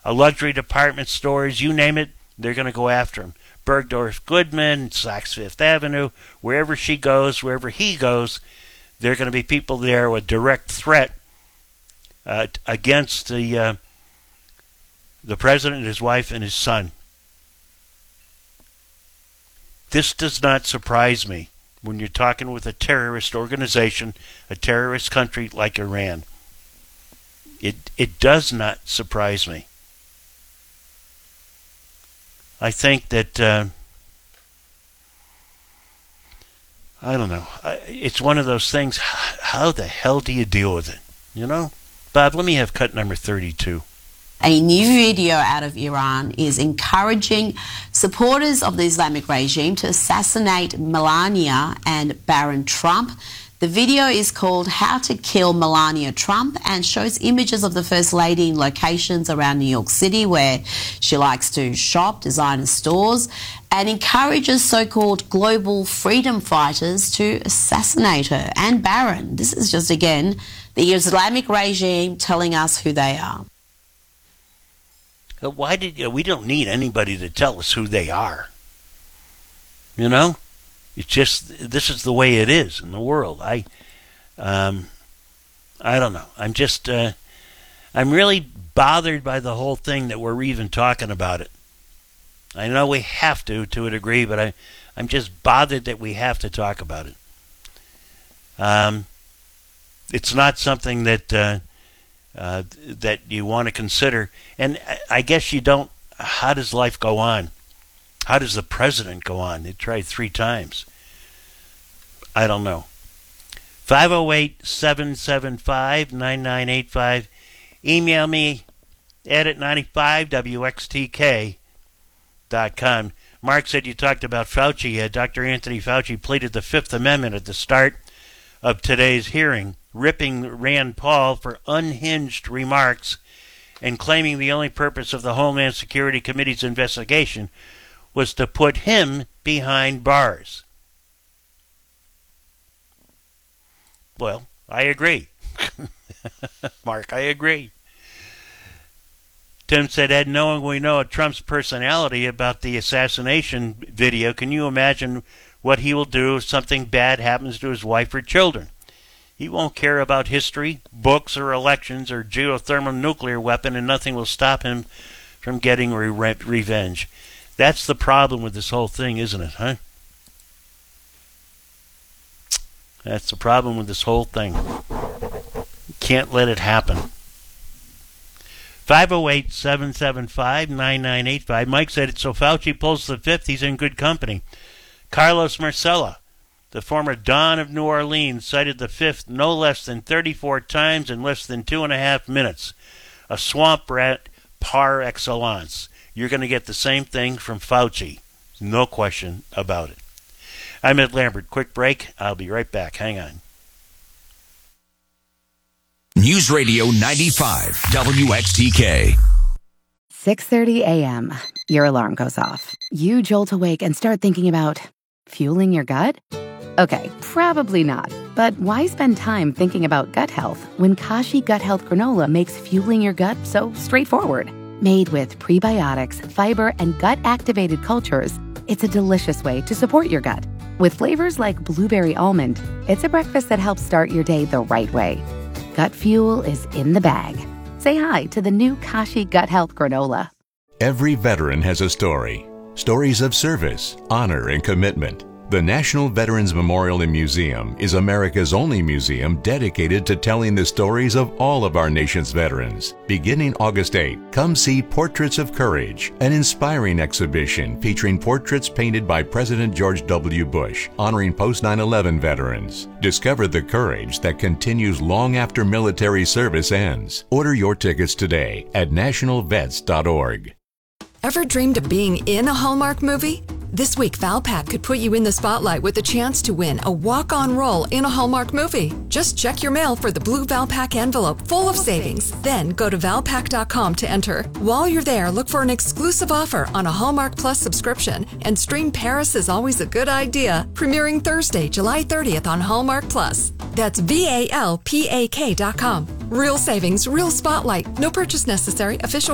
luxury department stores, you name it, they're going to go after him. Bergdorf Goodman, Saks Fifth Avenue, wherever she goes, wherever he goes, there are going to be people there with direct threat against the president, his wife, and his son. This does not surprise me when you're talking with a terrorist organization, a terrorist country like Iran. It does not surprise me. I think that, I don't know, it's one of those things, how the hell do you deal with it, you know? Bob, let me have cut number 32. A new video out of Iran is encouraging supporters of the Islamic regime to assassinate Melania and Barron Trump. The video is called How to Kill Melania Trump and shows images of the First Lady in locations around New York City where she likes to shop, designer stores, and encourages so-called global freedom fighters to assassinate her and Barron. This is just, again, the Islamic regime telling us who they are. Why did we don't need anybody to tell us who they are? You know? It's just, this is the way it is in the world. I don't know. I'm just, I'm really bothered by the whole thing that we're even talking about it. I know we have to a degree, but I'm just bothered that we have to talk about it. It's not something that that you want to consider. And I guess you don't, how does life go on? How does the president go on? They tried 3 times. I don't know. 508-775-9985. Email me, edit95wxtk.com. Mark said you talked about Fauci. Dr. Anthony Fauci pleaded the Fifth Amendment at the start of today's hearing, ripping Rand Paul for unhinged remarks and claiming the only purpose of the Homeland Security Committee's investigation was to put him behind bars. Well, I agree. Mark, I agree. Tim said, Ed, knowing we know Trump's personality about the assassination video, can you imagine what he will do if something bad happens to his wife or children? He won't care about history, books, or elections, or geothermal nuclear weapon, and nothing will stop him from getting revenge. That's the problem with this whole thing, isn't it, huh? That's the problem with this whole thing. You can't let it happen. 508-775-9985. Mike said, so Fauci pulls the fifth, he's in good company. Carlos Marcella, the former Don of New Orleans, cited the fifth no less than 34 times in less than 2.5 minutes. A swamp rat par excellence. You're going to get the same thing from Fauci. No question about it. I'm Ed Lambert. Quick break. I'll be right back. Hang on. News Radio 95 WXTK. 6:30 a.m. Your alarm goes off. You jolt awake and start thinking about fueling your gut? Okay, probably not. But why spend time thinking about gut health when Kashi Gut Health Granola makes fueling your gut so straightforward? Made with prebiotics, fiber, and gut-activated cultures, it's a delicious way to support your gut. With flavors like blueberry almond, it's a breakfast that helps start your day the right way. Gut fuel is in the bag. Say hi to the new Kashi Gut Health Granola. Every veteran has a story. Stories of service, honor, and commitment. The National Veterans Memorial and Museum is America's only museum dedicated to telling the stories of all of our nation's veterans. Beginning August 8, come see Portraits of Courage, an inspiring exhibition featuring portraits painted by President George W. Bush, honoring post-9/11 veterans. Discover the courage that continues long after military service ends. Order your tickets today at nationalvets.org. Ever dreamed of being in a Hallmark movie? This week, Valpak could put you in the spotlight with a chance to win a walk-on role in a Hallmark movie. Just check your mail for the blue Valpak envelope full of savings. Then go to valpak.com to enter. While you're there, look for an exclusive offer on a Hallmark Plus subscription and stream Paris is Always a Good Idea, premiering Thursday, July 30th on Hallmark Plus. That's VALPAK.com. Real savings, real spotlight. No purchase necessary. Official